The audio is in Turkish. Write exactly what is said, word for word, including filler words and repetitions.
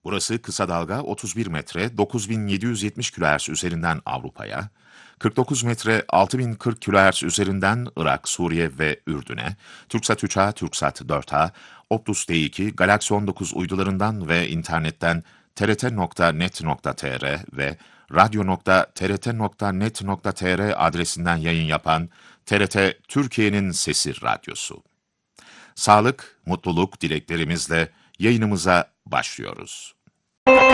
Burası kısa dalga otuz bir metre dokuz bin yedi yüz yetmiş kilohertz üzerinden Avrupa'ya, kırk dokuz metre altı bin kırk kilohertz üzerinden Irak, Suriye ve Ürdün'e, TürkSat üç A, TürkSat dört A, Optus D iki, Galaxy on dokuz uydularından ve internetten t r t nokta net nokta t r ve radyo nokta t r t nokta net nokta t r adresinden yayın yapan T R T Türkiye'nin Sesi Radyosu. Sağlık, mutluluk dileklerimizle yayınımıza başlıyoruz.